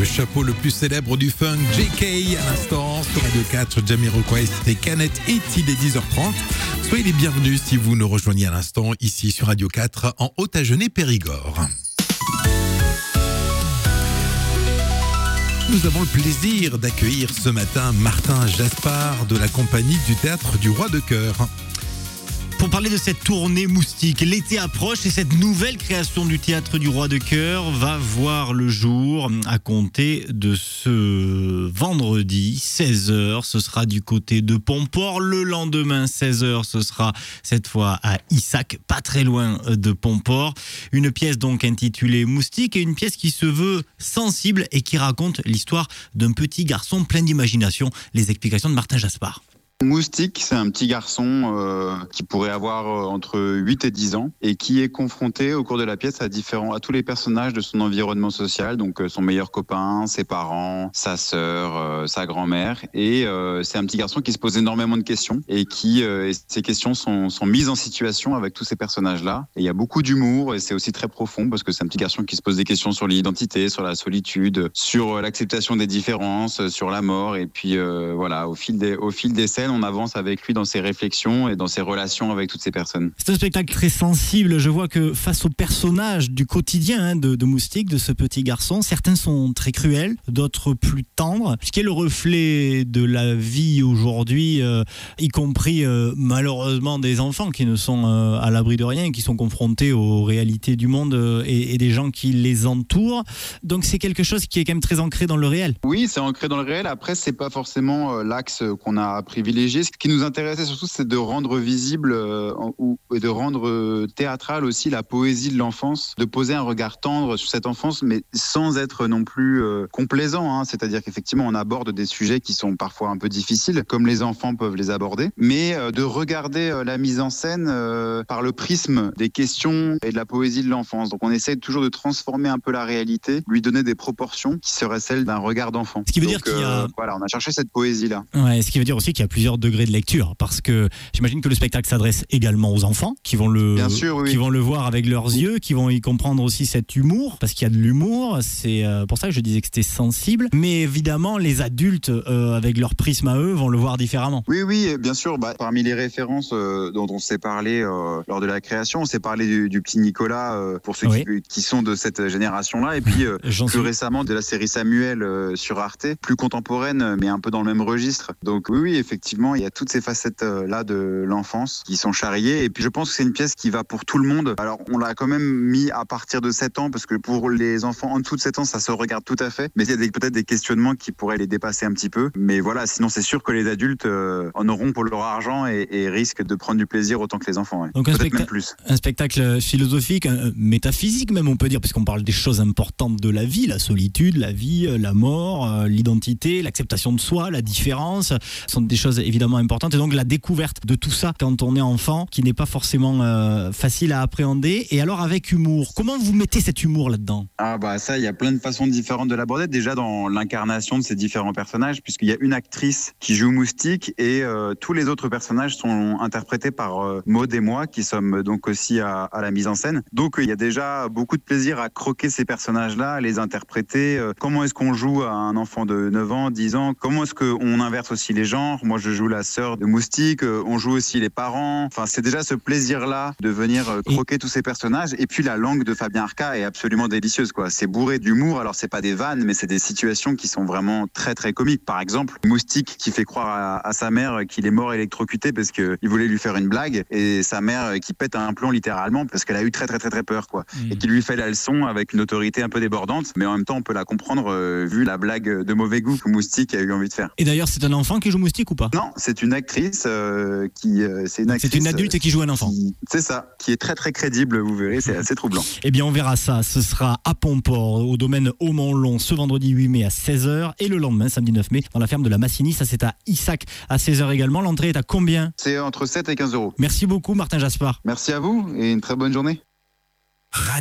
Le chapeau le plus célèbre du funk, JK à l'instant, sur Radio 4, Jamiroquai, c'était Canette et il est 10h30. Soyez les bienvenus si vous nous rejoignez à l'instant ici sur Radio 4 en Haute-Agenais-Périgord. Nous avons le plaisir d'accueillir ce matin Martin Jaspard de la compagnie du Théâtre du Roi de Cœur. Pour parler de cette tournée moustique, l'été approche et cette nouvelle création du Théâtre du Roi de Cœur va voir le jour à compter de ce vendredi 16h. Ce sera du côté de Pomport. Le lendemain 16h, ce sera cette fois à Issac, pas très loin de Pomport. Une pièce donc intitulée Moustique et une pièce qui se veut sensible et qui raconte l'histoire d'un petit garçon plein d'imagination. Les explications de Martin Jaspard. Moustique, c'est un petit garçon qui pourrait avoir entre 8 et 10 ans et qui est confronté au cours de la pièce à tous les personnages de son environnement social, donc son meilleur copain, ses parents, sa sœur, sa grand-mère. Et c'est un petit garçon qui se pose énormément de questions et ces questions sont mises en situation avec tous ces personnages-là. Et il y a beaucoup d'humour et c'est aussi très profond parce que c'est un petit garçon qui se pose des questions sur l'identité, sur la solitude, sur l'acceptation des différences, sur la mort. Et puis voilà, au fil des scènes, on avance avec lui dans ses réflexions et dans ses relations avec toutes ces personnes. C'est un spectacle très sensible. Je vois que face aux personnages du quotidien de Moustique, de ce petit garçon, certains sont très cruels, d'autres plus tendres, ce qui est le reflet de la vie aujourd'hui, y compris malheureusement des enfants qui ne sont à l'abri de rien, qui sont confrontés aux réalités du monde et des gens qui les entourent. Donc c'est quelque chose qui est quand même très ancré dans le réel. Oui, c'est ancré dans le réel. Après, c'est pas forcément l'axe qu'on a privilégié. Ce qui nous intéressait surtout, c'est de rendre visible et de rendre théâtral aussi la poésie de l'enfance, de poser un regard tendre sur cette enfance, mais sans être non plus complaisant. C'est-à-dire qu'effectivement, on aborde des sujets qui sont parfois un peu difficiles, comme les enfants peuvent les aborder, mais de regarder la mise en scène par le prisme des questions et de la poésie de l'enfance. Donc on essaie toujours de transformer un peu la réalité, lui donner des proportions qui seraient celles d'un regard d'enfant. Ce qui veut dire qu'il y a... Voilà, on a cherché cette poésie-là. Ouais, ce qui veut dire aussi qu'il y a plusieurs degrés de lecture, parce que j'imagine que le spectacle s'adresse également aux enfants qui vont Bien sûr, oui. qui vont le voir avec leurs yeux, qui vont y comprendre aussi cet humour, parce qu'il y a de l'humour. C'est pour ça que je disais que c'était sensible, mais évidemment les adultes avec leur prisme à eux vont le voir différemment. Oui, bien sûr. Parmi les références dont on s'est parlé lors de la création, on s'est parlé du petit Nicolas pour ceux qui sont de cette génération-là, et puis plus récemment de la série Samuel sur Arte, plus contemporaine mais un peu dans le même registre. Donc oui, effectivement, il y a toutes ces facettes-là de l'enfance qui sont charriées. Et puis je pense que c'est une pièce qui va pour tout le monde. Alors on l'a quand même mis à partir de 7 ans, parce que pour les enfants en dessous de 7 ans, ça se regarde tout à fait. Mais il y a peut-être des questionnements qui pourraient les dépasser un petit peu. Mais voilà, sinon c'est sûr que les adultes en auront pour leur argent et risquent de prendre du plaisir autant que les enfants. Donc peut-être même plus. Un spectacle philosophique, métaphysique même, on peut dire, puisqu'on parle des choses importantes de la vie, la solitude, la vie, la mort, l'identité, l'acceptation de soi, la différence, sont des choses évidemment importante, et donc la découverte de tout ça quand on est enfant, qui n'est pas forcément facile à appréhender. Et alors avec humour, comment vous mettez cet humour là-dedans? Ça, il y a plein de façons différentes de l'aborder. Déjà dans l'incarnation de ces différents personnages, puisqu'il y a une actrice qui joue Moustique et tous les autres personnages sont interprétés par Maud et moi, qui sommes donc aussi à la mise en scène. Donc il y a déjà beaucoup de plaisir à croquer ces personnages-là, à les interpréter. Comment est-ce qu'on joue à un enfant de 9 ans, 10 ans? Comment est-ce qu'on inverse aussi les genres? Moi, je joue la sœur de Moustique, on joue aussi les parents. Enfin, c'est déjà ce plaisir-là de venir croquer tous ces personnages. Et puis la langue de Fabien Arca est absolument délicieuse, quoi. C'est bourré d'humour. Alors c'est pas des vannes, mais c'est des situations qui sont vraiment très très comiques. Par exemple, Moustique qui fait croire à sa mère qu'il est mort électrocuté parce qu'il voulait lui faire une blague, et sa mère qui pète un plomb littéralement parce qu'elle a eu très très très très peur, quoi. Et qui lui fait la leçon avec une autorité un peu débordante, mais en même temps on peut la comprendre vu la blague de mauvais goût que Moustique a eu envie de faire. Et d'ailleurs, c'est un enfant qui joue Moustique ou pas? Non, c'est une actrice c'est une adulte qui joue un enfant. C'est ça, qui est très très crédible, vous verrez, c'est assez troublant. Eh bien, on verra ça. Ce sera à Pomport, au domaine Aumont-Long, ce vendredi 8 mai à 16h, et le lendemain, samedi 9 mai, dans la ferme de la Massini. Ça, c'est à Issac à 16h également. L'entrée est à combien? C'est entre 7 et 15 euros. Merci beaucoup, Martin Jaspard. Merci à vous et une très bonne journée.